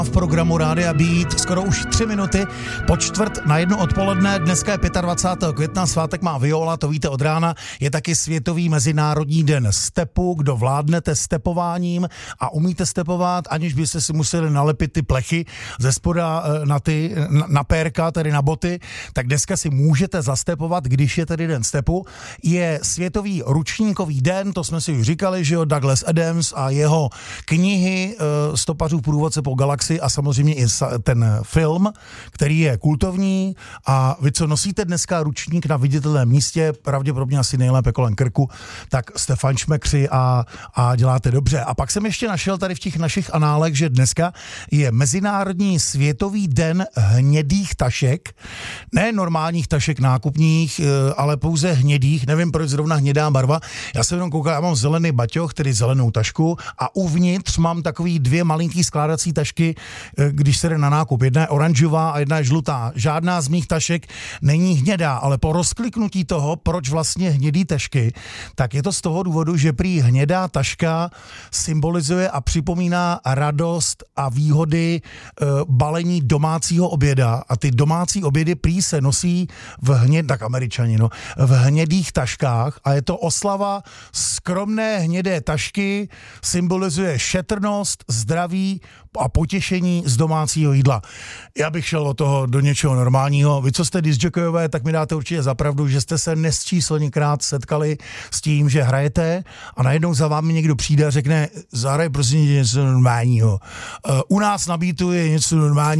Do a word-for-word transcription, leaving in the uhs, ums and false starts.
V programu Rádia Beat skoro už tři minuty po čtvrt na jedno odpoledne. Dneska je dvacátého pátého května, svátek má Viola, to víte od rána. Je taky Světový mezinárodní den stepu. Kdo vládnete stepováním a umíte stepovat, aniž byste si museli nalepit ty plechy ze spoda na ty, na pérka, tedy na boty, tak dneska si můžete zastepovat, když je tedy den stepu. Je Světový ručníkový den, to jsme si už říkali, že jo, Douglas Adams a jeho knihy Stopařův průvodce po galaxii a samozřejmě i ten film, který je kultovní. A vy, co nosíte dneska ručník na viditelném místě, pravděpodobně asi nejlépe kolem krku, tak jste fančmekři a, a děláte dobře. A pak jsem ještě našel tady v těch našich análech, že dneska je Mezinárodní světový den hnědých tašek. Ne normálních tašek nákupních, ale pouze hnědých. Nevím, proč zrovna hnědá barva. Já jsem jenom koukal, já mám zelený baťoch, tedy zelenou tašku a uvnitř mám takový dvě malinký skládací tašky, když se jde na nákup. Jedna je oranžová a jedna je žlutá. Žádná z mých tašek není hnědá, ale po rozkliknutí toho, proč vlastně hnědý tašky, tak je to z toho důvodu, že prý hnědá taška symbolizuje a připomíná radost a výhody e, balení domácího oběda. A ty domácí obědy prý se nosí v hněd, tak Američani, no, v hnědých taškách a je to oslava skromné hnědé tašky, symbolizuje šetrnost, zdraví a potěšení z domácího jídla. Já bych šel od toho do něčeho normálního. Vy, co jste discjokejové, tak mi dáte určitě za pravdu, že jste se nesčíslněkrát setkali s tím, že hrajete a najednou za vámi někdo přijde a řekne, zahraj prosím něco normálního. Uh, u nás na beatu je něco normálního.